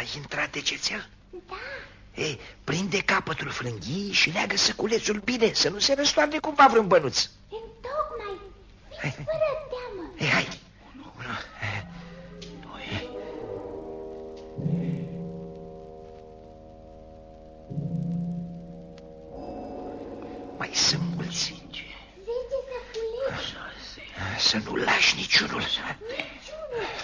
Ai intrat de cețel? Da. Ei, prinde capătul frânghiei și leagă săculețul bine, să nu se răstoarne cumva vreun bănuț. Întocmai. Fiți fără teamă. Ei, hai. Mai sunt mulți. 10 săculeți. Să nu lași niciunul.